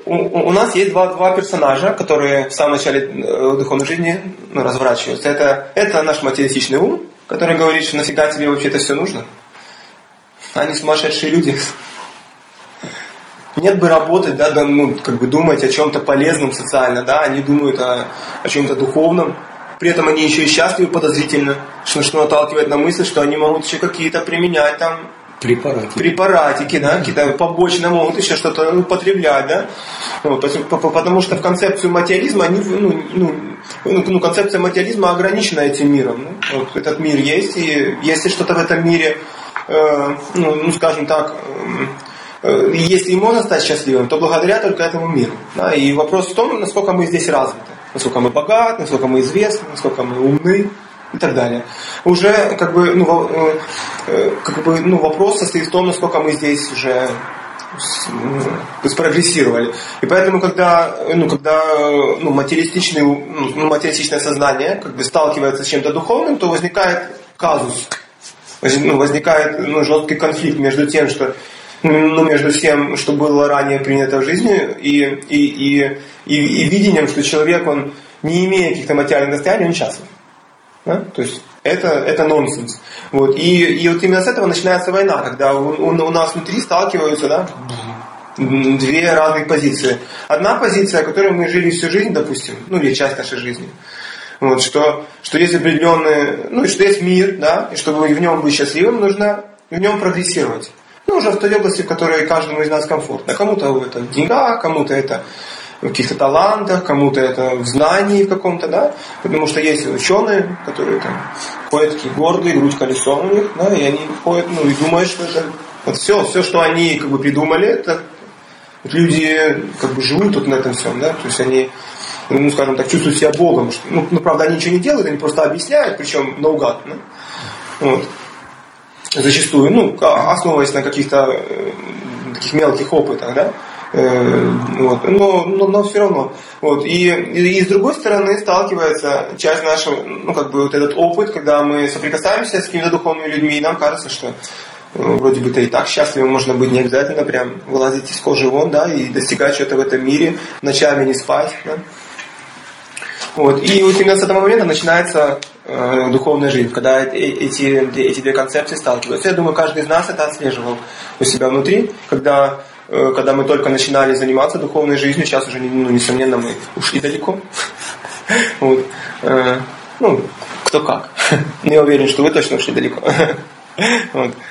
у нас есть два персонажа, которые в самом начале духовной жизни разворачиваются. Это наш материалистичный ум, который говорит, что нафига тебе вообще это все нужно. Они сумасшедшие люди. Нет бы работать, думать о чем-то полезном социально, они думают о чем-то духовном. При этом они еще и счастливы подозрительно, что наталкивает на мысль, что они могут еще какие-то применять препаратики, какие-то побочно могут еще что-то употреблять, потому что в концепцию материализма концепция материализма ограничена этим миром. Этот мир есть, и если что-то в этом мире, скажем так, если и можно стать счастливым, то благодаря только этому миру. И вопрос в том, насколько мы здесь развиты, насколько мы богаты, насколько мы известны, насколько мы умны и так далее. Уже вопрос состоит в том, насколько мы здесь уже спрогрессировали. И поэтому, когда материалистичное сознание сталкивается с чем-то духовным, то возникает казус, возникает жесткий конфликт между тем, что между тем, что было ранее принято в жизни, и видением, что человек, он, не имея каких-то материальных достояний, он счастлив. То есть это нонсенс. И вот именно с этого начинается война, когда у нас внутри сталкиваются две разных позиции. Одна позиция, которой мы жили всю жизнь, допустим, или часть нашей жизни. Что есть определенный, что есть мир, и чтобы в нем быть счастливым, нужно в нем прогрессировать. Уже в той области, в которой каждому из нас комфортно. Кому-то это в деньгах, кому-то это в каких-то талантах, кому-то это в знании каком-то, потому что есть ученые, которые ходят такие гордые, грудь колесом у них, и они ходят, и думают, что это все, что они придумали, это люди живут тут на этом всем, то есть они, скажем так, чувствуют себя Богом, правда, они ничего не делают, они просто объясняют, причем наугад, зачастую, основываясь на каких-то таких мелких опытах, но все равно. И с другой стороны сталкивается часть нашего, этот опыт, когда мы соприкасаемся с какими-то духовными людьми, и нам кажется, что вроде бы-то и так счастливым можно быть, не обязательно прям вылазить из кожи вон, и достигать что-то в этом мире, ночами не спать, И именно с этого момента начинается духовная жизнь, когда эти две концепции сталкиваются. Я думаю, каждый из нас это отслеживал у себя внутри, когда мы только начинали заниматься духовной жизнью, сейчас уже, несомненно, мы ушли далеко. Кто как. Я уверен, что вы точно ушли далеко.